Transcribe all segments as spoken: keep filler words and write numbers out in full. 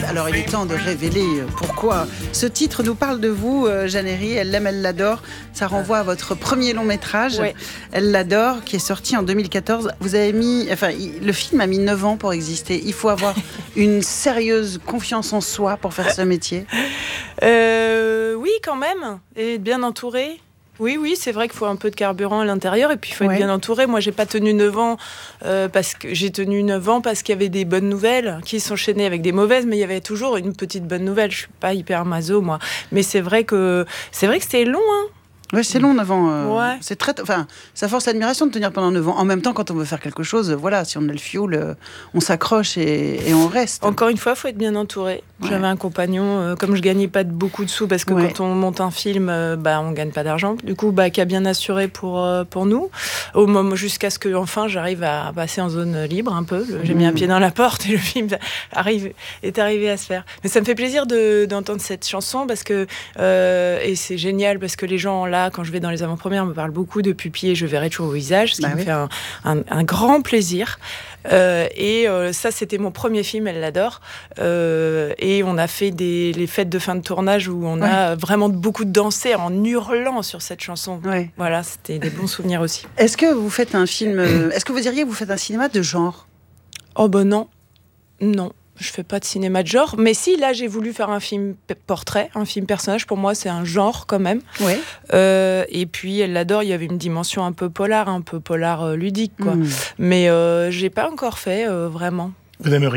Alors il est temps de révéler pourquoi. Ce titre nous parle de vous, Jeanne Herry. Elle l'aime, elle l'adore. Ça renvoie à votre premier long métrage. Ouais. Elle l'adore, qui est sorti en deux mille quatorze. Vous avez mis, enfin, le film a mis neuf ans pour exister. Il faut avoir une sérieuse confiance en soi pour faire ce métier. Euh, oui, quand même. Et être bien entouré. Oui, oui, c'est vrai qu'il faut un peu de carburant à l'intérieur et puis il faut être Ouais. bien entouré. Moi, j'ai pas tenu neuf ans euh, parce que j'ai tenu neuf ans parce qu'il y avait des bonnes nouvelles qui s'enchaînaient avec des mauvaises, mais il y avait toujours une petite bonne nouvelle. Je suis pas hyper maso, moi, mais c'est vrai que c'est vrai que c'était long, hein. Ouais, c'est long, neuf ans. Euh, Ouais. C'est très, enfin, ça force l'admiration de tenir pendant neuf ans. En même temps, quand on veut faire quelque chose, voilà, si on a le fioul, euh, on s'accroche et, et on reste. Encore une fois, il faut être bien entouré. Ouais. J'avais un compagnon, euh, comme je gagnais pas de beaucoup de sous, parce que Ouais. quand on monte un film, euh, bah, on gagne pas d'argent. Du coup, bah, qui a bien assuré pour, euh, pour nous, au moment, jusqu'à ce que enfin j'arrive à passer en zone libre un peu. J'ai mis un pied dans la porte et le film arrive, est arrivé à se faire. Mais ça me fait plaisir de, d'entendre cette chanson, parce que, euh, et c'est génial, parce que les gens là, quand je vais dans les avant-premières, me parlent beaucoup de Pupille et Je verrai toujours au visage, ce qui Bah me oui. fait un, un, un grand plaisir. Euh, et euh, ça, c'était mon premier film, elle l'adore. Euh, et on a fait des, les fêtes de fin de tournage où on Ouais. a vraiment beaucoup dansé en hurlant sur cette chanson. Ouais. Voilà, c'était des bons souvenirs aussi. Est-ce que vous faites un film euh, Est-ce que vous diriez que vous faites un cinéma de genre? Oh ben non, non. Je fais pas de cinéma de genre, mais si, là, j'ai voulu faire un film p- portrait, un film personnage. Pour moi, c'est un genre quand même. Ouais. Euh, et puis, elle l'adore. Il y avait une dimension un peu polar, un peu polar euh, ludique, quoi. Mmh. Mais euh, j'ai pas encore fait euh, vraiment. Vous aimeriez ?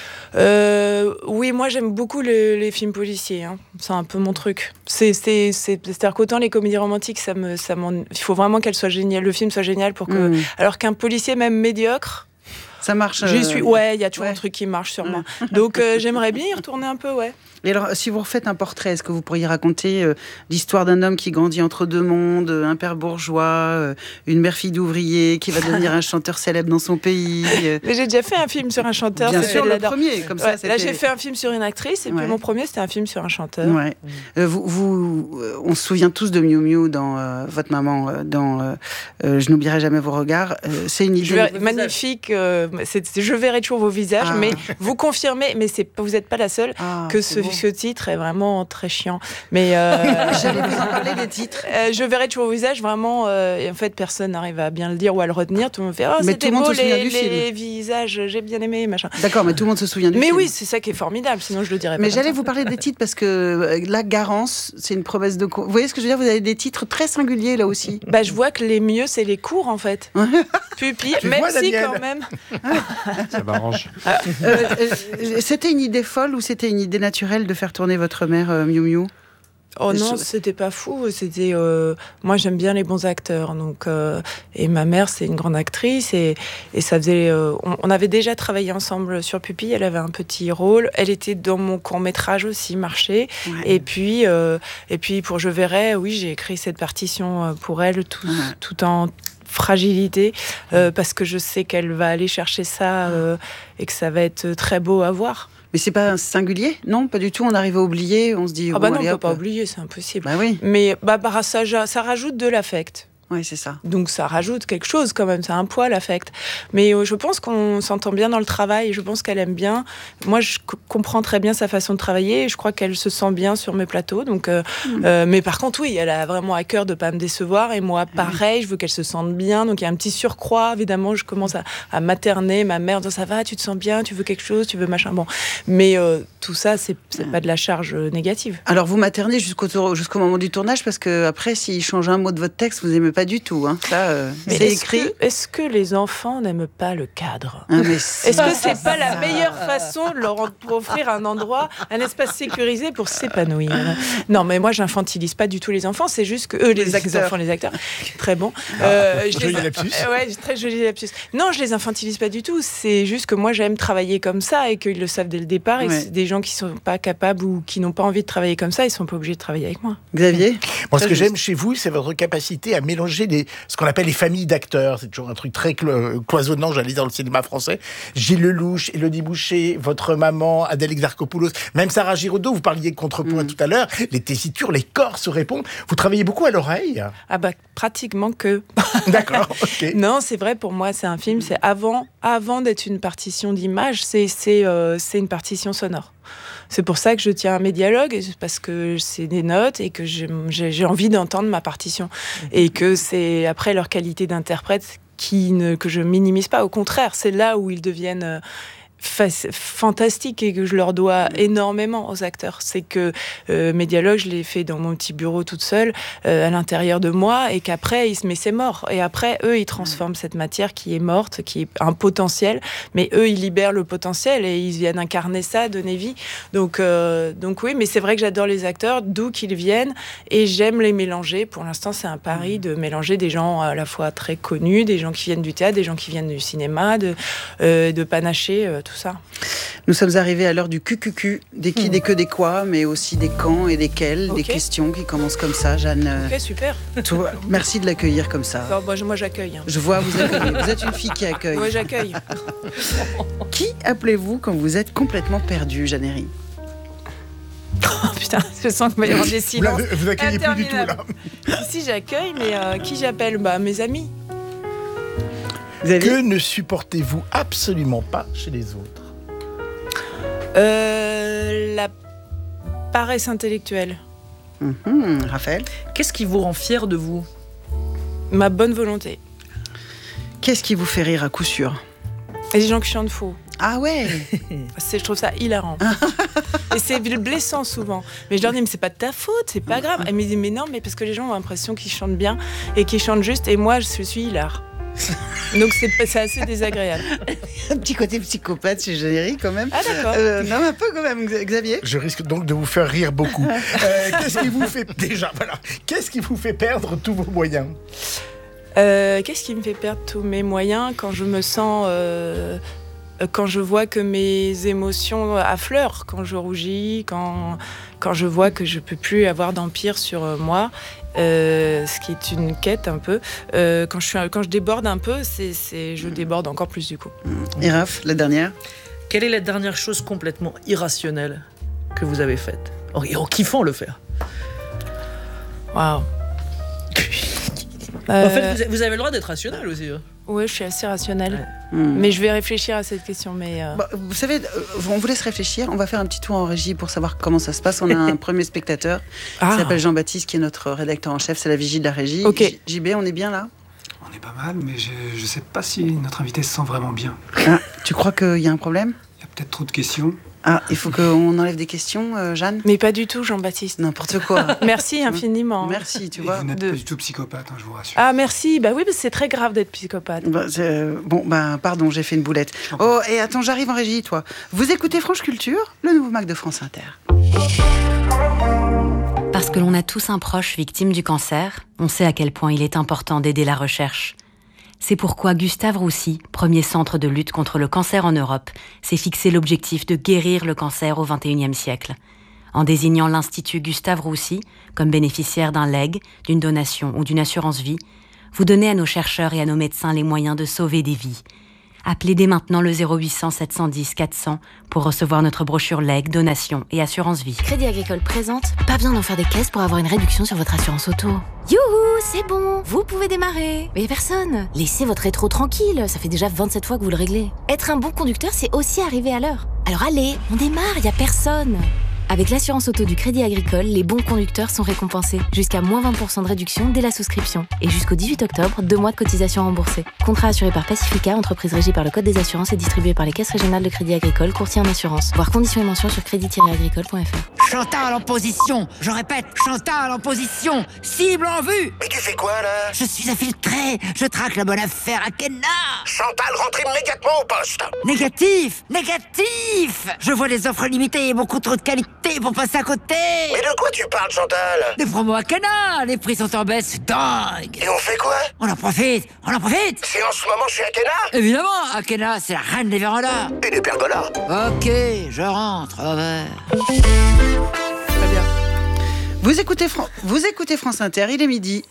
Euh, oui, moi j'aime beaucoup les, les films policiers. Hein. C'est un peu mon truc. C'est, c'est, c'est, c'est-à-dire qu'autant les comédies romantiques, ça me, ça m'en... il faut vraiment qu'elle soit géniale, le film soit génial pour que. Mmh. Alors qu'un policier même médiocre, Ça marche. j'y euh, suis. Ouais, il y a toujours ouais. un truc qui marche sur moi. Donc euh, j'aimerais bien y retourner un peu, ouais. Et alors, si vous refaites un portrait, est-ce que vous pourriez raconter euh, l'histoire d'un homme qui grandit entre deux mondes, euh, un père bourgeois, euh, une mère fille d'ouvrier, qui va devenir un chanteur célèbre dans son pays euh, Mais j'ai déjà fait un film sur un chanteur. Bien c'était sûr, de le l'adore. premier, comme ça. Ouais, là, c'était- j'ai fait un film sur une actrice, et Ouais. puis mon premier, c'était un film sur un chanteur. Ouais. Euh, vous, vous, euh, on se souvient tous de Miu Miu dans euh, votre maman, euh, dans euh, euh, Je n'oublierai jamais vos regards. Euh, c'est une idée. Je verrai- magnifique, euh, c'est, c'est- je verrai toujours vos visages, Ah. mais vous confirmez, mais c'est, vous n'êtes pas la seule, Ah, que c'est ce, beau. ce titre est vraiment très chiant. Mais euh, J'allais vous en parler des titres. euh, je verrai toujours vos visages, vraiment, euh, et en fait, personne n'arrive à bien le dire ou à le retenir. Tout le monde fait, oh, Mais c'était tout le monde beau se souvient les, du les visages, j'ai bien aimé, machin. D'accord, mais tout le monde se souvient du Mais film. oui, c'est ça qui est formidable, sinon je le dirais pas. Mais comme j'allais ça. vous parler des titres parce que euh, la Garance, c'est une promesse de. co- Vous voyez ce que je veux dire? Vous avez des titres très singuliers là aussi. Bah, je vois que les mieux, c'est les cours, en fait. Pupille, Tu même vois, si, Daniel quand même. Ça m'arrange. Euh, euh, c'était une idée folle ou c'était une idée naturelle de faire tourner votre mère euh, Miu Miu? Oh Des non, choses- c'était pas fou. C'était euh, moi j'aime bien les bons acteurs, donc euh, et ma mère c'est une grande actrice et et ça faisait. Euh, on, on avait déjà travaillé ensemble sur Pupille. Elle avait un petit rôle. Elle était dans mon court métrage aussi, Marché. Ouais. Et puis euh, et puis pour Je verrai, oui j'ai écrit cette partition euh, pour elle tout Ouais. tout en fragilité euh, parce que je sais qu'elle va aller chercher ça euh, et que ça va être très beau à voir. Mais c'est pas un singulier? Non, pas du tout. On arrive à oublier. On se dit. Ah bah bon, non, on allez, peut hop. pas oublier, c'est impossible. Bah oui. Mais bah, bah, ça, ça rajoute de l'affect. Oui, c'est ça. Donc ça rajoute quelque chose quand même, c'est un poids l'affect. Mais euh, je pense qu'on s'entend bien dans le travail, et je pense qu'elle aime bien. Moi, je c- comprends très bien sa façon de travailler, et je crois qu'elle se sent bien sur mes plateaux. Donc, euh, Mmh. euh, mais par contre, oui, elle a vraiment à cœur de pas me décevoir, et moi, pareil, je veux qu'elle se sente bien. Donc il y a un petit surcroît, évidemment, je commence à, à materner ma mère, en disant ça va, tu te sens bien, tu veux quelque chose, tu veux machin. Bon, mais euh, tout ça, c'est, c'est pas de la charge euh, négative. Alors vous maternez jusqu'au, tour- jusqu'au moment du tournage parce que après, s'il change un mot de votre texte, vous aimez pas du tout. Hein. Ça, euh, Mais c'est est-ce écrit. que, est-ce que les enfants n'aiment pas le cadre? Ah, mais si. Est-ce que c'est pas la meilleure façon de leur en- offrir un endroit, un espace sécurisé pour s'épanouir? Non, mais moi, j'infantilise pas du tout les enfants. C'est juste que eux, les, Les ac- acteurs. enfants, les acteurs, très bon. Euh, je joli les- lapsus. Euh, ouais, très joli lapsus. Non, je les infantilise pas du tout. C'est juste que moi, j'aime travailler comme ça et qu'ils le savent dès le départ. Et Ouais. que c'est des gens qui sont pas capables ou qui n'ont pas envie de travailler comme ça, ils sont pas obligés de travailler avec moi. Xavier? Moi, ce Très que juste. j'aime chez vous, c'est votre capacité à mélanger les, ce qu'on appelle les familles d'acteurs. C'est toujours un truc très clo- cloisonnant, j'allais dire, dans le cinéma français. Gilles Lelouch, Élodie Boucher, votre maman, Adèle Exarchopoulos, même Sarah Giraudot, vous parliez de contrepoint Mm. tout à l'heure, les tessitures, les corps se répondent. Vous travaillez beaucoup à l'oreille? Ah bah, pratiquement que. D'accord, ok. Non, c'est vrai, pour moi, c'est un film, c'est avant, avant d'être une partition d'image, c'est, c'est, euh, c'est une partition sonore. C'est pour ça que je tiens à mes dialogues, parce que c'est des notes et que j'ai, j'ai envie d'entendre ma partition. Mmh. Et que c'est après leur qualité d'interprète qui ne, que je minimise pas. Au contraire, c'est là où ils deviennent... Euh, fantastique et que je leur dois énormément aux acteurs. C'est que euh, mes dialogues, je les fais dans mon petit bureau toute seule, euh, à l'intérieur de moi, et qu'après, mais c'est mort. Et après, eux, ils transforment cette matière qui est morte, qui est un potentiel, mais eux, ils libèrent le potentiel et ils viennent incarner ça, donner vie. Donc, euh, donc oui, mais c'est vrai que j'adore les acteurs, d'où qu'ils viennent, et j'aime les mélanger. Pour l'instant, c'est un pari de mélanger des gens à la fois très connus, des gens qui viennent du théâtre, des gens qui viennent du cinéma, de, euh, de panacher, euh, tout ça. Nous sommes arrivés à l'heure du Q Q Q, des qui, mmh. des que, des quoi, mais aussi des quand et desquels, okay. Des questions qui commencent comme ça, Jeanne. Ok, super. Toi, merci de l'accueillir comme ça. Non, moi, moi, j'accueille. Hein. Je vois, vous accueillez. Vous êtes une fille qui accueille. Oui, j'accueille. Qui appelez-vous quand vous êtes complètement perdue, Jeanne Herry? Oh putain, je sens qu'il va y avoir des silences. Vous, vous accueillez plus du tout, là. Si, j'accueille, mais euh, qui j'appelle? Bah, mes amis. Vous avez... Que ne supportez-vous absolument pas chez les autres? euh, La paresse intellectuelle. Mmh, Raphaël? Qu'est-ce qui vous rend fier de vous? Ma bonne volonté. Qu'est-ce qui vous fait rire à coup sûr? Et les gens qui chantent faux. Ah ouais. C'est, je trouve ça hilarant. Et c'est blessant souvent. Mais je leur dis, mais c'est pas de ta faute, c'est pas grave. Elle me dit, mais non, mais parce que les gens ont l'impression qu'ils chantent bien et qu'ils chantent juste, et moi, je suis hilar. Donc c'est, c'est assez désagréable. Un petit côté psychopathe chez Jeanne Herry quand même. Ah d'accord. Euh, non, un peu quand même, Xavier. Je risque donc de vous faire rire beaucoup. euh, qu'est-ce qui vous fait déjà voilà Qu'est-ce qui vous fait perdre tous vos moyens? euh, Qu'est-ce qui me fait perdre tous mes moyens quand je me sens euh, quand je vois que mes émotions affleurent, quand je rougis, quand quand je vois que je peux plus avoir d'empire sur moi. Euh, ce qui est une quête un peu. Euh, quand, je suis, quand je déborde un peu, c'est, c'est, je déborde encore plus du coup. Et Raph, la dernière? Quelle est la dernière chose complètement irrationnelle que vous avez faite? Et en kiffant le faire. Waouh. euh... En fait, vous avez le droit d'être rationnel aussi. Hein. Oui, je suis assez rationnelle. Ouais. Mmh. Mais je vais réfléchir à cette question. Mais euh... bah, vous savez, on vous laisse réfléchir. On va faire un petit tour en régie pour savoir comment ça se passe. On a un premier spectateur ah. qui s'appelle Jean-Baptiste, qui est notre rédacteur en chef. C'est la vigie de la régie. Ok. J B, on est bien là? On est pas mal, mais je ne sais pas si notre invité se sent vraiment bien. Ah, tu crois qu'il y a un problème? Il y a peut-être trop de questions. Ah, il faut qu'on enlève des questions, euh, Jeanne? Mais pas du tout, Jean-Baptiste. N'importe quoi. Merci infiniment. Merci, tu Et vois. vous n'êtes de... pas du tout psychopathe, hein, je vous rassure. Ah, merci. Bah oui, parce que c'est très grave d'être psychopathe. Bah, bon, bah, pardon, j'ai fait une boulette. Oh, et attends, j'arrive en régie, toi. Vous écoutez France Culture, le nouveau Mac de France Inter. Parce que l'on a tous un proche victime du cancer, on sait à quel point il est important d'aider la recherche. C'est pourquoi Gustave Roussy, premier centre de lutte contre le cancer en Europe, s'est fixé l'objectif de guérir le cancer au vingt et unième siècle. En désignant l'Institut Gustave Roussy comme bénéficiaire d'un legs, d'une donation ou d'une assurance vie, vous donnez à nos chercheurs et à nos médecins les moyens de sauver des vies. Appelez dès maintenant le zéro huit cents sept cent dix quatre cents pour recevoir notre brochure legs, donation et assurance vie. Crédit Agricole présente, pas besoin d'en faire des caisses pour avoir une réduction sur votre assurance auto. Youhou, c'est bon, vous pouvez démarrer. Mais personne, laissez votre rétro tranquille, ça fait déjà vingt-sept fois que vous le réglez. Être un bon conducteur, c'est aussi arriver à l'heure. Alors allez, on démarre, y a personne. Avec l'assurance auto du Crédit Agricole, les bons conducteurs sont récompensés. Jusqu'à moins vingt pour cent de réduction dès la souscription. Et jusqu'au dix-huit octobre, deux mois de cotisation remboursée. Contrat assuré par Pacifica, entreprise régie par le Code des assurances et distribué par les caisses régionales de Crédit Agricole, courtier en assurance. Voir conditions et mentions sur crédit tiret agricole point f r. Chantal en position. Je répète, Chantal en position. Cible en vue. Mais tu fais quoi, là? Je suis infiltré. Je traque la bonne affaire à Kenna. Chantal, rentre immédiatement au poste. Négatif. Négatif. Je vois des offres limitées et beaucoup trop de qualité pour passer à côté. Mais de quoi tu parles, Chantal? Des promos à Kenna. Les prix sont en baisse dingue. Et on fait quoi? On en profite. On en profite. C'est en ce moment chez Akena? Évidemment, Akena, c'est la reine des vérandas. Et des pergolas. Ok, je rentre. Au revoir. Très bien. Vous écoutez, Fran- vous écoutez France Inter, il est midi.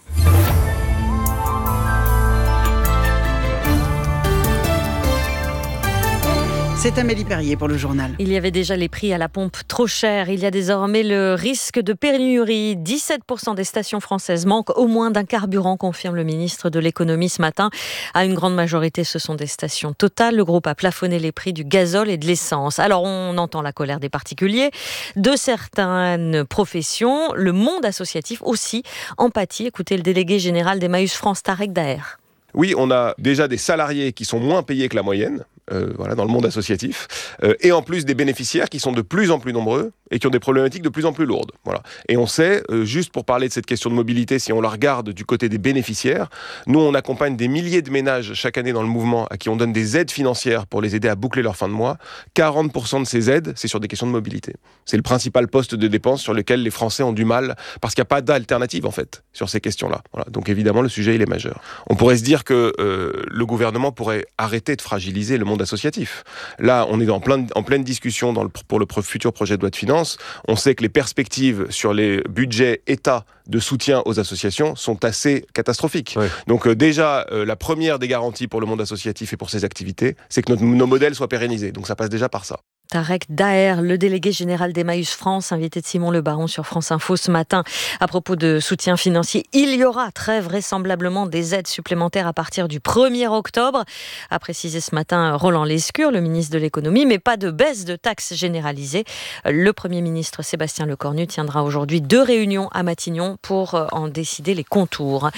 C'est Amélie Perrier pour le journal. Il y avait déjà les prix à la pompe trop chers. Il y a désormais le risque de pénurie. dix-sept pour cent des stations françaises manquent au moins d'un carburant, confirme le ministre de l'économie ce matin. À une grande majorité, ce sont des stations Total. Le groupe a plafonné les prix du gazole et de l'essence. Alors, on entend la colère des particuliers, de certaines professions. Le monde associatif aussi empathie. Écoutez le délégué général d'Emmaüs France, Tarek Daher. Oui, on a déjà des salariés qui sont moins payés que la moyenne. Euh, voilà, dans le monde associatif, euh, et en plus des bénéficiaires qui sont de plus en plus nombreux et qui ont des problématiques de plus en plus lourdes. Voilà. Et on sait, euh, juste pour parler de cette question de mobilité, si on la regarde du côté des bénéficiaires, nous on accompagne des milliers de ménages chaque année dans le mouvement à qui on donne des aides financières pour les aider à boucler leur fin de mois. quarante pour cent de ces aides, c'est sur des questions de mobilité. C'est le principal poste de dépense sur lequel les Français ont du mal, parce qu'il n'y a pas d'alternative en fait sur ces questions-là. Voilà. Donc évidemment le sujet il est majeur. On pourrait se dire que euh, le gouvernement pourrait arrêter de fragiliser le monde associatif. Là, on est en, plein, en pleine discussion dans le, pour le futur projet de loi de finances. On sait que les perspectives sur les budgets État de soutien aux associations sont assez catastrophiques. Oui. Donc euh, déjà, euh, la première des garanties pour le monde associatif et pour ses activités, c'est que notre, nos modèles soient pérennisés. Donc ça passe déjà par ça. Tarek Daher, le délégué général d'Emmaüs France, invité de Simon Le Baron sur France Info ce matin. À propos de soutien financier, il y aura très vraisemblablement des aides supplémentaires à partir du premier octobre, a précisé ce matin Roland Lescure, le ministre de l'économie, mais pas de baisse de taxes généralisée. Le Premier ministre Sébastien Lecornu tiendra aujourd'hui deux réunions à Matignon pour en décider les contours.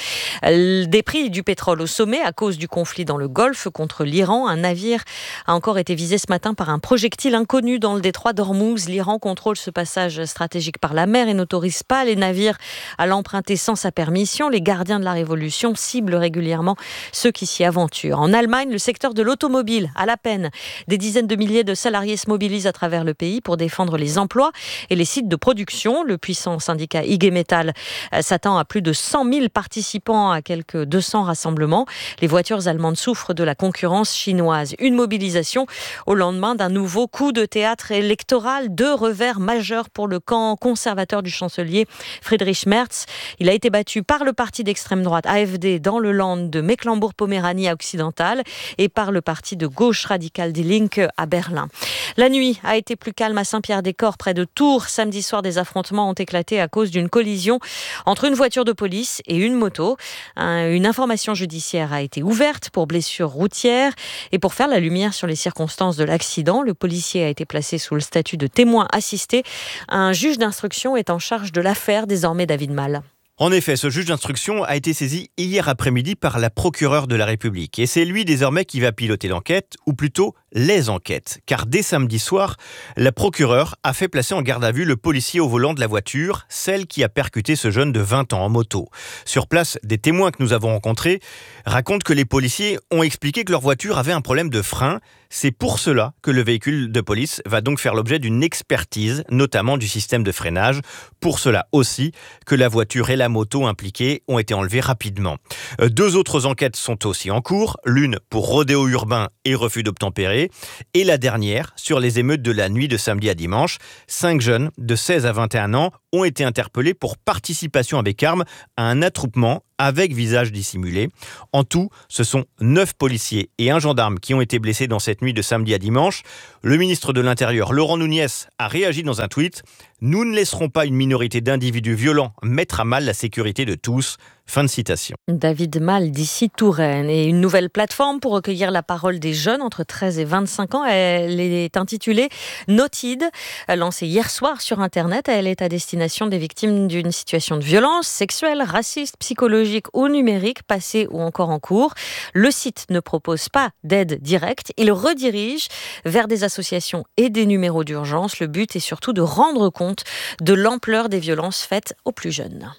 Des prix du pétrole au sommet à cause du conflit dans le Golfe contre l'Iran. Un navire a encore été visé ce matin par un projectile inconnu dans le détroit d'Ormuz. L'Iran contrôle ce passage stratégique par la mer et n'autorise pas les navires à l'emprunter sans sa permission. Les gardiens de la Révolution ciblent régulièrement ceux qui s'y aventurent. En Allemagne, le secteur de l'automobile a la peine. Des dizaines de milliers de salariés se mobilisent à travers le pays pour défendre les emplois et les sites de production. Le puissant syndicat I G Metall s'attend à plus de cent mille participants à quelques deux cents rassemblements. Les voitures allemandes souffrent de la concurrence chinoise. Une mobilisation au lendemain d'un nouveau coup de théâtre électoral, deux revers majeurs pour le camp conservateur du chancelier Friedrich Merz. Il a été battu par le parti d'extrême droite A F D dans le Land de Mecklembourg-Poméranie occidentale et par le parti de gauche radicale Die Linke à Berlin. La nuit a été plus calme à Saint-Pierre-des-Corps, près de Tours. Samedi soir, des affrontements ont éclaté à cause d'une collision entre une voiture de police et une moto. Une information judiciaire a été ouverte pour blessure routière et pour faire la lumière sur les circonstances de l'accident. Le policier a été placé sous le statut de témoin assisté. Un juge d'instruction est en charge de l'affaire, désormais David Malle. En effet, ce juge d'instruction a été saisi hier après-midi par la procureure de la République. Et c'est lui désormais qui va piloter l'enquête, ou plutôt les enquêtes. Car dès samedi soir, la procureure a fait placer en garde à vue le policier au volant de la voiture, celle qui a percuté ce jeune de vingt ans en moto. Sur place, des témoins que nous avons rencontrés racontent que les policiers ont expliqué que leur voiture avait un problème de frein. C'est pour cela que le véhicule de police va donc faire l'objet d'une expertise, notamment du système de freinage. Pour cela aussi que la voiture et la moto impliquées ont été enlevées rapidement. Deux autres enquêtes sont aussi en cours, l'une pour rodéo urbain et refus d'obtempérer, et la dernière sur les émeutes de la nuit de samedi à dimanche. Cinq jeunes de seize à vingt et un ans ont été interpellés pour participation avec arme à un attroupement avec visage dissimulé. En tout, ce sont neuf policiers et un gendarme qui ont été blessés dans cette nuit de samedi à dimanche. Le ministre de l'Intérieur, Laurent Nunez, a réagi dans un tweet. « Nous ne laisserons pas une minorité d'individus violents mettre à mal la sécurité de tous ». Fin de citation. David Malle d'ici Touraine. Et une nouvelle plateforme pour recueillir la parole des jeunes entre treize et vingt-cinq ans. Elle est intitulée Noted, lancée hier soir sur Internet. Elle est à destination des victimes d'une situation de violence sexuelle, raciste, psychologique ou numérique, passée ou encore en cours. Le site ne propose pas d'aide directe. Il redirige vers des associations et des numéros d'urgence. Le but est surtout de rendre compte de l'ampleur des violences faites aux plus jeunes.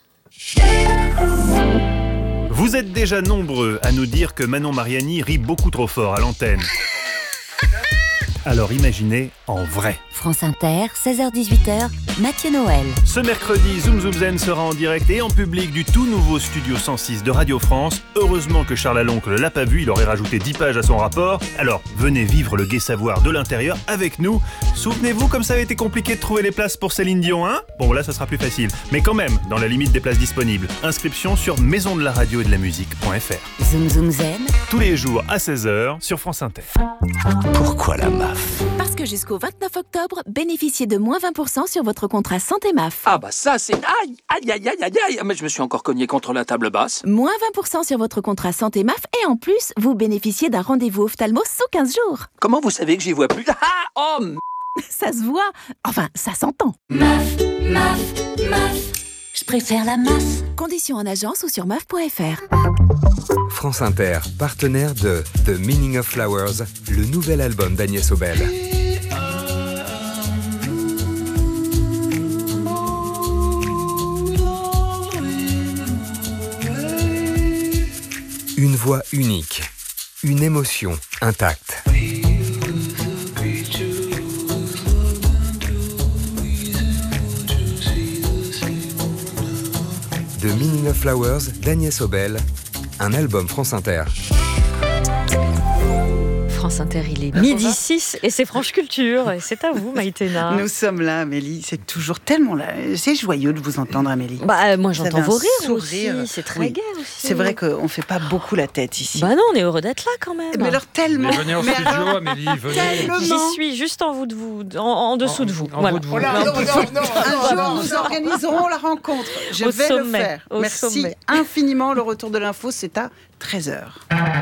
Vous êtes déjà nombreux à nous dire que Manon Mariani rit beaucoup trop fort à l'antenne. Alors imaginez en vrai. France Inter, seize heures dix-huit heures, Mathieu Noël. Ce mercredi, Zoom Zoom Zen sera en direct et en public du tout nouveau Studio cent six de Radio France. Heureusement que Charles Aloncle ne l'a pas vu, il aurait rajouté dix pages à son rapport. Alors, venez vivre le gai savoir de l'intérieur avec nous. Souvenez-vous comme ça avait été compliqué de trouver les places pour Céline Dion, hein ? Bon, là, ça sera plus facile. Mais quand même, dans la limite des places disponibles. Inscription sur maison de la radio et de la musique point f r. Zoom Zoom Zen. Tous les jours à seize heures sur France Inter. Pourquoi la M A F ? Parce que jusqu'au vingt-neuf octobre, bénéficiez de moins vingt pour cent sur votre contrat santé M A F. Ah bah ça c'est... Aïe, aïe, aïe, aïe, aïe, aïe. Mais je me suis encore cogné contre la table basse. Moins vingt pour cent sur votre contrat santé M A F et en plus, vous bénéficiez d'un rendez-vous ophtalmo sous quinze jours. Comment vous savez que j'y vois plus ? Ah, oh m... Ça se voit. Enfin, ça s'entend. M A F, M A F, M A F. Je préfère la M A F. Conditions en agence ou sur M A F point f r. France Inter, partenaire de The Meaning of Flowers, le nouvel album d'Agnès Obel. Une voix unique, une émotion intacte. The Meaning of Flowers d'Agnès Obel, un album France Inter. France Inter, il est midi six et c'est Franche Culture. Et c'est à vous, Maïtena. Nous sommes là, Amélie. C'est toujours tellement là. C'est joyeux de vous entendre, Amélie. Bah, moi, j'entends vos rires sourire. aussi. C'est très oui. gai aussi. C'est vrai qu'on ne fait pas beaucoup la tête ici. Bah non, on est heureux d'être là quand même. Mais alors tellement. Mais venez en Mais studio, alors, Amélie, venez. Tellement. J'y suis juste en, vous de vous, en, en dessous En- de vous. en Voilà. bout de vous. Oh là, non, non, non, Un non, jour, non, nous organiserons la rencontre. Je Au vais sommet, le faire. au Merci sommet. infiniment. Le retour de l'info, c'est à treize heures.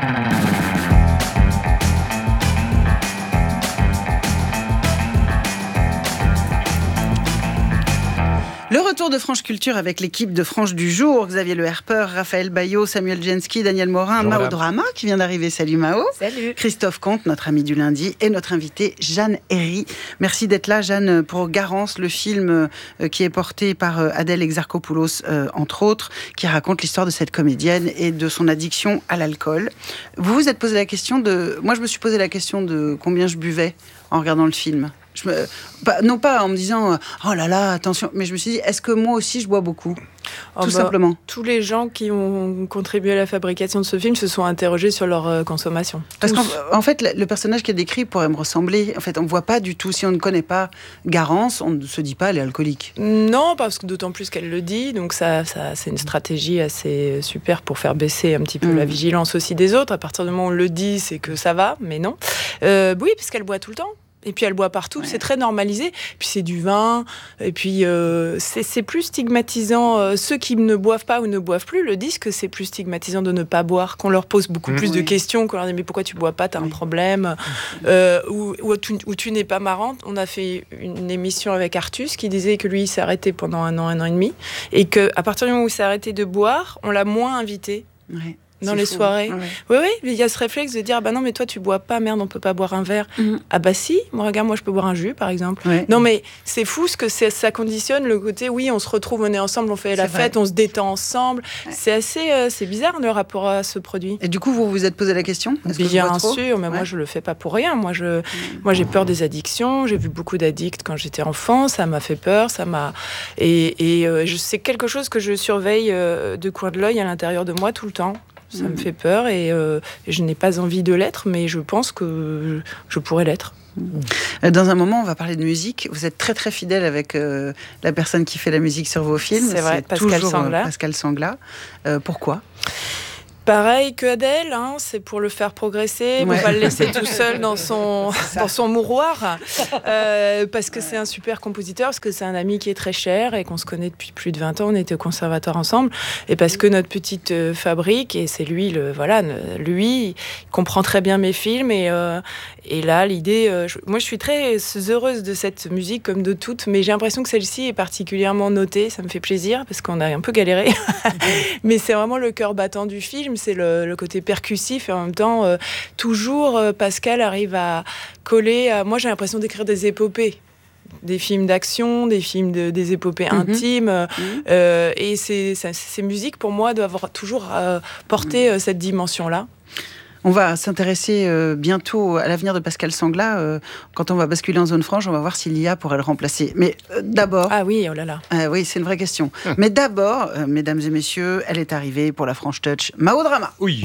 Le retour de Franche Culture avec l'équipe de Franche du jour, Xavier Le Herper, Raphaël Bayot, Samuel Jensky, Daniel Morin, Bonjour, Mao madame. Drama qui vient d'arriver, salut Mao. Salut. Christophe Comte, notre ami du lundi, et notre invitée Jeanne Herry. Merci d'être là, Jeanne, pour Garance, le film euh, qui est porté par euh, Adèle Exarchopoulos, euh, entre autres, qui raconte l'histoire de cette comédienne et de son addiction à l'alcool. Vous vous êtes posé la question de... Moi, je me suis posé la question de combien je buvais en regardant le film. Je me... pas, non pas en me disant oh là là attention, mais je me suis dit est-ce que moi aussi je bois beaucoup, Oh tout bah, simplement. Tous les gens qui ont contribué à la fabrication de ce film se sont interrogés sur leur euh, consommation. Parce Tous. qu'en en fait le, le personnage qui est décrit pourrait me ressembler. En fait on ne voit pas du tout, si on ne connaît pas Garance, on ne se dit pas elle est alcoolique. Non, parce que d'autant plus qu'elle le dit, donc ça, ça, c'est une stratégie assez super pour faire baisser un petit peu Mmh. la vigilance aussi des autres. À partir du moment où on le dit, c'est que ça va, mais non. Euh, oui, parce qu'elle boit tout le temps. Et puis elle boit partout, ouais. C'est très normalisé. Puis c'est du vin, et puis euh, c'est, c'est plus stigmatisant. Euh, ceux qui ne boivent pas ou ne boivent plus le disent que c'est plus stigmatisant de ne pas boire, qu'on leur pose beaucoup mmh. plus oui. de questions, qu'on leur dit mais pourquoi tu bois pas, t'as oui. un problème, euh, ou, ou, tu, ou tu n'es pas marrante. On a fait une émission avec Artus qui disait que lui il s'est arrêté pendant un an, un an et demi, et qu'à partir du moment où il s'est arrêté de boire, on l'a moins invité. Ouais. Dans c'est les fou. Soirées. Oui, oui, ouais. Il y a ce réflexe de dire, ah bah non, mais toi, tu bois pas, merde, on peut pas boire un verre. Mm. Ah bah si, moi, regarde, moi, je peux boire un jus, par exemple. Ouais. Non, mais c'est fou ce que c'est, ça conditionne le côté, oui, on se retrouve, on est ensemble, on fait c'est la vrai. Fête, on se détend ensemble. Ouais. C'est assez, euh, c'est bizarre, le rapport à ce produit. Et du coup, vous vous êtes posé la question ? Est-ce que bien sûr, mais ouais. moi, je le fais pas pour rien. Moi, je, mm. moi, j'ai peur des addictions. J'ai vu beaucoup d'addicts quand j'étais enfant. Ça m'a fait peur, ça m'a... Et, et euh, c'est quelque chose que je surveille euh, de coin de l'œil à l'intérieur de moi tout le temps. Ça mmh. me fait peur et, euh, et je n'ai pas envie de l'être, mais je pense que je pourrais l'être. Dans un moment, on va parler de musique. Vous êtes très très fidèle avec euh, la personne qui fait la musique sur vos films. C'est vrai, c'est Pascal Sangla. Pascal Sangla. Euh, pourquoi ? Pareil que Adèle, hein, c'est pour le faire progresser, ouais. On va le laisser tout seul dans son, dans son mouroir, euh, parce que c'est un super compositeur, parce que c'est un ami qui est très cher et qu'on se connaît depuis plus de vingt ans, on était au conservatoire ensemble, et parce que notre petite euh, fabrique, et c'est lui, le, voilà, lui, il comprend très bien mes films, et, euh, et là, l'idée, euh, je, moi je suis très heureuse de cette musique comme de toutes, mais j'ai l'impression que celle-ci est particulièrement notée, ça me fait plaisir, parce qu'on a un peu galéré, mais c'est vraiment le cœur battant du film, c'est le, le côté percussif et en même temps euh, toujours euh, Pascal arrive à coller à... Moi j'ai l'impression d'écrire des épopées, des films d'action, des films de, des épopées mm-hmm. intimes mm-hmm. Euh, et ces, ces, ces musiques pour moi doivent toujours euh, porter mm-hmm. euh, cette dimension là. On va s'intéresser euh, bientôt à l'avenir de Pascal Sangla. Euh, quand on va basculer en zone franche, on va voir si l'I A pourrait le remplacer. Mais euh, d'abord... Ah oui, oh là là. Euh, oui, c'est une vraie question. Hum. Mais d'abord, euh, mesdames et messieurs, elle est arrivée pour la Franche Touch. Mao Drama. Oui.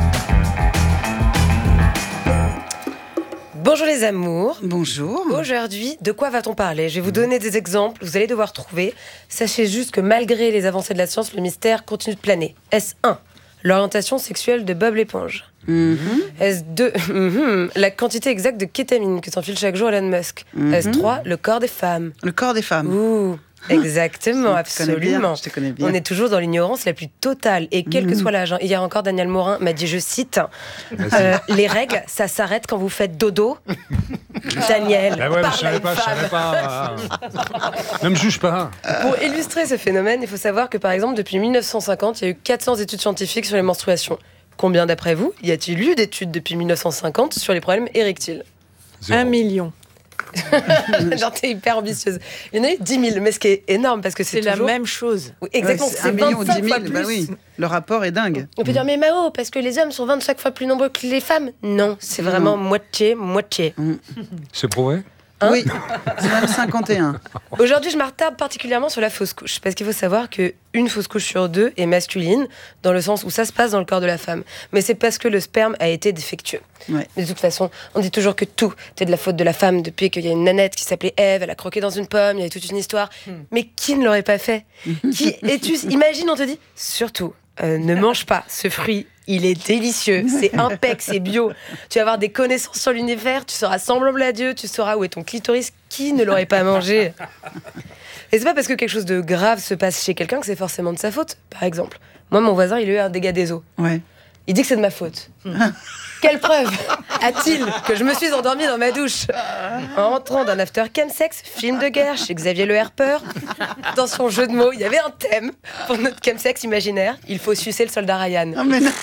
Bonjour les amours. Bonjour. Aujourd'hui, de quoi va-t-on parler ? Je vais vous donner des exemples, vous allez devoir trouver. Sachez juste que malgré les avancées de la science, le mystère continue de planer. S un. L'orientation sexuelle de Bob l'éponge. Mm-hmm. S deux. Mm-hmm. La quantité exacte de kétamine que s'enfile chaque jour Elon Musk. Mm-hmm. S trois. Le corps des femmes. Le corps des femmes. Ouh. Exactement, absolument. Je te connais bien. On est toujours dans l'ignorance la plus totale. Et quel mmh. que soit l'âge. Hein. Hier encore, Daniel Morin m'a dit, je cite, euh, les règles, ça s'arrête quand vous faites dodo. Daniel, bah ouais, parle je savais à une pas, femme. je savais pas. Ne me juge pas. Pour illustrer ce phénomène, il faut savoir que, par exemple, depuis mille neuf cent cinquante, il y a eu quatre cents études scientifiques sur les menstruations. Combien, d'après vous, y a-t-il eu d'études depuis mille neuf cent cinquante sur les problèmes érectiles ? Zéro. Un million. Genre t'es hyper ambitieuse. Il y en a eu dix mille, mais ce qui est énorme parce que c'est, c'est toujours... la même chose. Oui, exactement, ouais, c'est, c'est un million, vingt-cinq dix mille, fois plus. Bah oui, le rapport est dingue. On peut dire mais Mao, parce que les hommes sont vingt-cinq fois plus nombreux que les femmes. Non, c'est vraiment non. moitié, moitié. Mm. C'est prouvé ? Hein ? Oui, c'est même cinquante et un. Aujourd'hui, je m'attarde particulièrement sur la fausse couche, parce qu'il faut savoir qu'une fausse couche sur deux est masculine, dans le sens où ça se passe dans le corps de la femme. Mais c'est parce que le sperme a été défectueux. Ouais. Mais de toute façon, on dit toujours que tout est de la faute de la femme, depuis qu'il y a une nanette qui s'appelait Ève, elle a croqué dans une pomme, il y avait toute une histoire. Hmm. Mais qui ne l'aurait pas fait ? Qui es-tu ? Imagine, on te dit, surtout, euh, ne mange pas ce fruit. Il est délicieux, c'est impec, c'est bio. Tu vas avoir des connaissances sur l'univers, tu seras semblable à Dieu, tu sauras où est ton clitoris. Qui ne l'aurait pas mangé ? Et c'est pas parce que quelque chose de grave se passe chez quelqu'un que c'est forcément de sa faute. Par exemple, moi, mon voisin, il a eu un dégât des eaux. Ouais. Il dit que c'est de ma faute. Quelle preuve a-t-il que je me suis endormie dans ma douche en rentrant d'un after chemsex, film de guerre chez Xavier Le Herper. Dans son jeu de mots, il y avait un thème pour notre chemsex imaginaire. Il faut sucer le soldat Ryan. Oh mais non.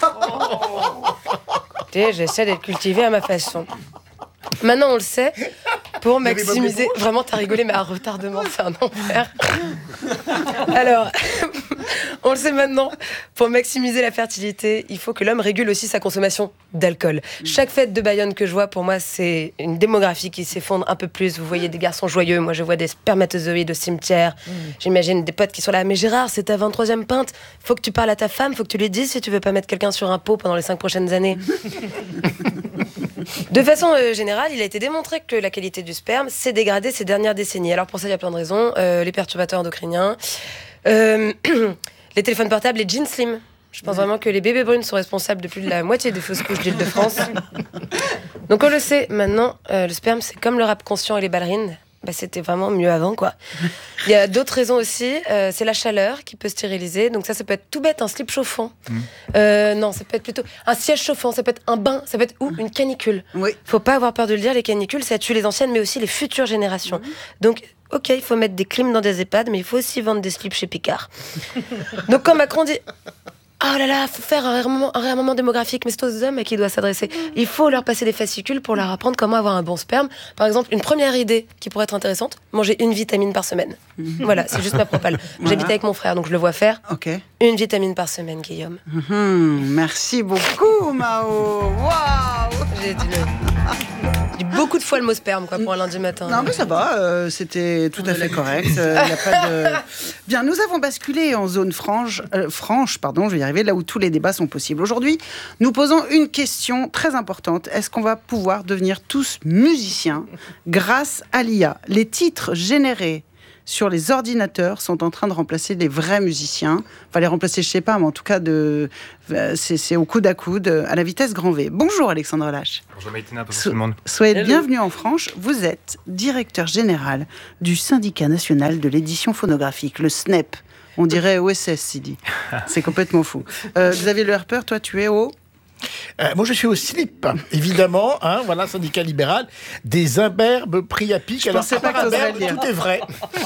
Et j'essaie d'être cultivée à ma façon. Maintenant, on le sait, pour maximiser... Vraiment, t'as rigolé, mais à retardement, c'est un enfer. Alors, on le sait maintenant, pour maximiser la fertilité, il faut que l'homme régule aussi sa consommation d'alcool. Chaque fête de Bayonne que je vois, pour moi, c'est une démographie qui s'effondre un peu plus. Vous voyez des garçons joyeux, moi je vois des spermatozoïdes au cimetière. Mmh. J'imagine des potes qui sont là, mais Gérard, c'est ta vingt-troisième pinte. Faut que tu parles à ta femme, faut que tu lui dises si tu veux pas mettre quelqu'un sur un pot pendant les cinq prochaines années. De façon euh, générale, il a été démontré que la qualité du sperme s'est dégradée ces dernières décennies. Alors pour ça, il y a plein de raisons. Euh, les perturbateurs endocriniens, euh, les téléphones portables, les jeans slim. Je pense vraiment que les bébés brunes sont responsables de plus de la moitié des fausses couches d'Île-de-France. Donc on le sait, maintenant, euh, le sperme, c'est comme le rap conscient et les ballerines. Bah, c'était vraiment mieux avant, quoi. Il y a d'autres raisons aussi. Euh, c'est la chaleur qui peut stériliser. Donc ça, ça peut être tout bête, un slip chauffant. Mmh. Euh, non, ça peut être plutôt un siège chauffant. Ça peut être un bain. Ça peut être ou une canicule. Oui. Faut pas avoir peur de le dire. Les canicules, ça tue les anciennes, mais aussi les futures générations. Mmh. Donc, ok, il faut mettre des clims dans des EHPAD, mais il faut aussi vendre des slips chez Picard. Donc quand Macron dit... Oh là là, faut faire un réarmement, un réarmement démographique, mais c'est aux hommes à qui il doit s'adresser. Il faut leur passer des fascicules pour leur apprendre comment avoir un bon sperme. Par exemple, une première idée qui pourrait être intéressante, manger une vitamine par semaine. Mmh. Voilà, c'est juste ma propale. Voilà. J'habite avec mon frère, donc je le vois faire. Ok. Une vitamine par semaine, Guillaume. Mmh, merci beaucoup, Mao. Waouh. J'ai dit le... J'ai dit beaucoup de fois le mot sperme, quoi, pour un lundi matin. Non, mais ça va, euh, c'était tout à fait correct. Euh, y a pas de... Bien, nous avons basculé en zone franche, euh, franche, pardon, je vais y arriver, là où tous les débats sont possibles. Aujourd'hui, nous posons une question très importante. Est-ce qu'on va pouvoir devenir tous musiciens grâce à l'I A ? Les titres générés sur les ordinateurs sont en train de remplacer les vrais musiciens. Enfin, les remplacer, je sais pas, mais en tout cas, de, c'est, c'est au coude à coude, à la vitesse grand V. Bonjour Alexandre Lâche. Bonjour Maïtina, bonjour tout le monde. Soyez le bienvenu en France. Vous êtes directeur général du syndicat national de l'édition phonographique, le S N E P. On dirait O S S, Sidi. C'est complètement fou. Euh, Xavier Le Herper, toi, tu es au... Euh, moi, je suis au S L I P, évidemment, hein, voilà, syndicat libéral, des imberbes pris à pic. Je Alors, pensais pas que t'oserais le dire. Tout est vrai.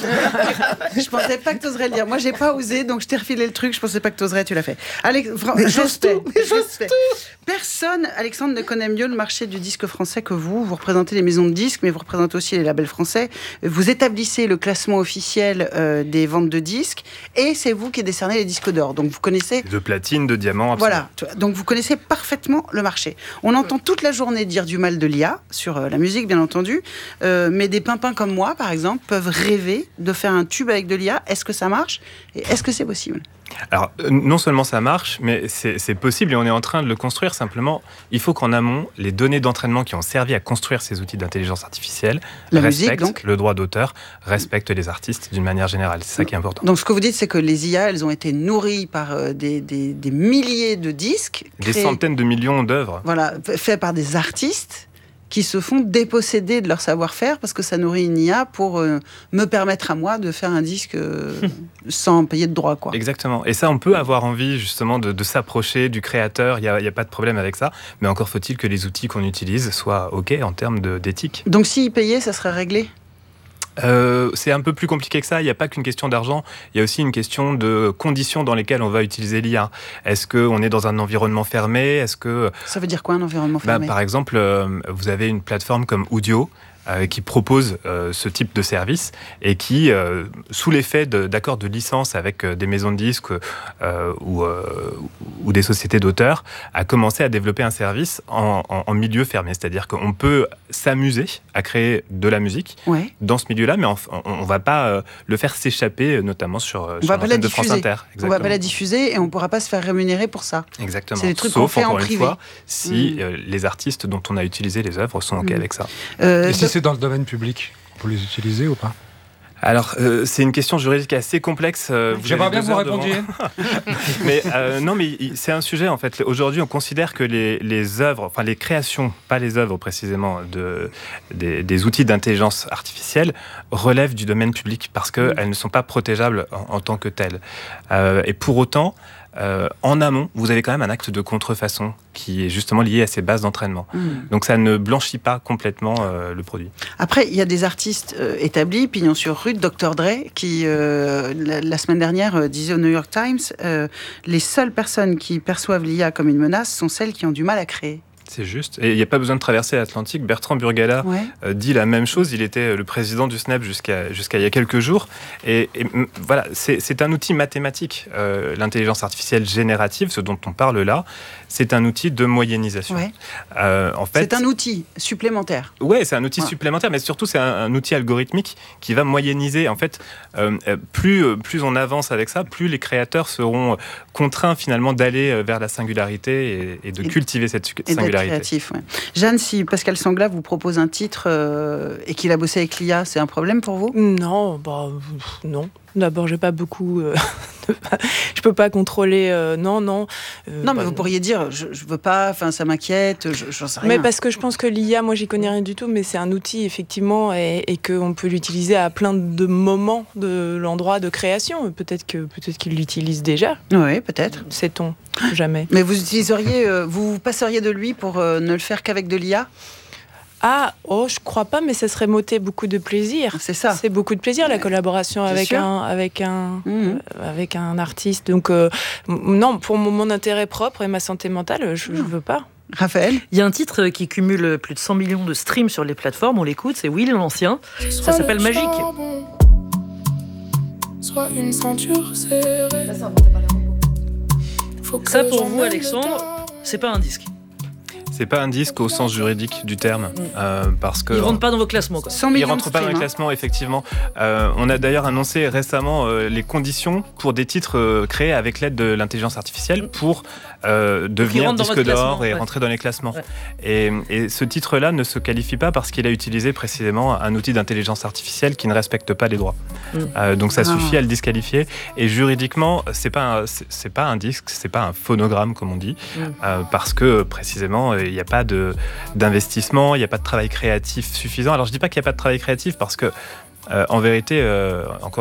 Je pensais pas que t'oserais le dire. Moi, j'ai pas osé, donc je t'ai refilé le truc. Je pensais pas que t'oserais, tu l'as fait. Alex... Mais j'ose tout, mais j'ose tout. Personne, Alexandre, ne connaît mieux le marché du disque français que vous. Vous représentez les maisons de disques, mais vous représentez aussi les labels français. Vous établissez le classement officiel euh, des ventes de disques, et c'est vous qui décernez les disques d'or. Donc vous connaissez... De platine, de diamant, absolument. Voilà. Donc vous connaissez parfaitement parfaitement le marché. On entend toute la journée dire du mal de l'I A, sur euh, la musique bien entendu, euh, mais des pimpins comme moi, par exemple, peuvent rêver de faire un tube avec de l'I A. Est-ce que ça marche ? Et est-ce que c'est possible ? Alors, euh, non seulement ça marche, mais c'est, c'est possible et on est en train de le construire. Simplement, il faut qu'en amont, les données d'entraînement qui ont servi à construire ces outils d'intelligence artificielle la respectent musique, donc. le droit d'auteur, respectent les artistes d'une manière générale. C'est ça qui est important. Donc, ce que vous dites, c'est que les I A, elles ont été nourries par euh, des, des, des milliers de disques. Des créés, centaines de millions d'œuvres. Voilà, faits par des artistes qui se font déposséder de leur savoir-faire parce que ça nourrit une I A pour euh, me permettre à moi de faire un disque euh, sans payer de droits, quoi. Exactement. Et ça, on peut avoir envie justement de, de s'approcher du créateur. Il n'y a, il y a pas de problème avec ça. Mais encore faut-il que les outils qu'on utilise soient OK en termes de, d'éthique. Donc s'ils payaient, ça serait réglé ? Euh, c'est un peu plus compliqué que ça. Il n'y a pas qu'une question d'argent. Il y a aussi une question de conditions dans lesquelles on va utiliser l'I A. Est-ce qu'on est dans un environnement fermé ? Est-ce que ça veut dire quoi, un environnement bah, fermé ? Par exemple, euh, vous avez une plateforme comme Udio euh, qui propose euh, ce type de service et qui, euh, sous l'effet de, d'accords de licence avec euh, des maisons de disques euh, ou, euh, ou des sociétés d'auteurs, a commencé à développer un service en, en, en milieu fermé. C'est-à-dire qu'on peut s'amuser à créer de la musique ouais. dans ce milieu-là, mais on ne va pas euh, le faire s'échapper, notamment sur, euh, sur l'antenne de France Inter. On ne va pas la diffuser et on ne pourra pas se faire rémunérer pour ça. Exactement. C'est des trucs Sauf, qu'on fait encore en une privé. fois, si mmh. euh, les artistes dont on a utilisé les œuvres sont OK mmh. avec ça. Euh, et si c'est dans le domaine public, on peut les utiliser ou pas ? Alors, euh, c'est une question juridique assez complexe. Euh, J'aimerais bien que vous répondiez. mais euh, non, mais c'est un sujet, en fait. Aujourd'hui, on considère que les, les œuvres, enfin les créations, pas les œuvres précisément, de, des, des outils d'intelligence artificielle relèvent du domaine public parce qu'elles mmh. ne sont pas protégeables en, en tant que telles. Euh, et pour autant, Euh, en amont, vous avez quand même un acte de contrefaçon qui est justement lié à ces bases d'entraînement. Mmh. Donc ça ne blanchit pas complètement euh, le produit. Après, il y a des artistes euh, établis, pignon sur rue, docteur Dre, qui euh, la, la semaine dernière euh, disait au New York Times, euh, les seules personnes qui perçoivent l'I A comme une menace sont celles qui ont du mal à créer. C'est juste. Et il n'y a pas besoin de traverser l'Atlantique. Bertrand Burgala ouais. euh, dit la même chose. Il était le président du Snap jusqu'à, jusqu'à il y a quelques jours. Et, et voilà, c'est, c'est un outil mathématique. Euh, l'intelligence artificielle générative, ce dont on parle là, c'est un outil de moyennisation. Ouais. Euh, en fait, c'est un outil supplémentaire. Oui, c'est un outil ouais. supplémentaire, mais surtout c'est un, un outil algorithmique qui va moyenniser. En fait, euh, plus, plus on avance avec ça, plus les créateurs seront contraints finalement d'aller vers la singularité et, et de et cultiver cette singularité. Créatif, ouais. Jeanne, si Pascal Sangla vous propose un titre euh, et qu'il a bossé avec l'I A, c'est un problème pour vous ? Non, bah non. D'abord, j'ai pas beaucoup. Euh, de... je peux pas contrôler. Euh, non, non. Euh, non, mais bah, vous pourriez dire, je, je veux pas. Enfin, ça m'inquiète. Je, j'en sais rien. Mais parce que je pense que l'I A, moi, j'y connais rien du tout, mais c'est un outil effectivement, et, et qu'on peut l'utiliser à plein de moments de l'endroit de création. Peut-être que peut-être qu'il l'utilise déjà. Oui, peut-être. Sait-on jamais. Mais vous utiliseriez, euh, vous passeriez de lui pour euh, ne le faire qu'avec de l'I A ? Ah, oh, je crois pas, mais ça serait m'ôter beaucoup de plaisir. C'est ça. C'est beaucoup de plaisir, la collaboration avec un, avec, un, mmh. euh, avec un artiste. Donc, euh, non, pour mon, mon intérêt propre et ma santé mentale, je ne veux pas. Raphaël ? Il y a un titre qui cumule plus de cent millions de streams sur les plateformes. On l'écoute, c'est Will l'Ancien. Ça s'appelle Magique. Soit une ceinture serrée. Ça, pour vous, Alexandre, c'est pas un disque. C'est pas un disque au sens juridique du terme, euh, parce que... Il rentre pas dans vos classements, quoi. Il rentre pas dans les classements, effectivement. Euh, on a d'ailleurs annoncé récemment euh, les conditions pour des titres euh, créés avec l'aide de l'intelligence artificielle pour euh, devenir disque d'or et ouais. rentrer dans les classements. Ouais. Et, et ce titre-là ne se qualifie pas parce qu'il a utilisé précisément un outil d'intelligence artificielle qui ne respecte pas les droits. Mm. Euh, donc ça ah. suffit à le disqualifier. Et juridiquement, c'est pas un, c'est, c'est pas un disque, c'est pas un phonogramme, comme on dit, mm. euh, parce que précisément... il n'y a pas de, d'investissement, il n'y a pas de travail créatif suffisant. Alors je ne dis pas qu'il n'y a pas de travail créatif parce que, euh, en vérité, euh, encore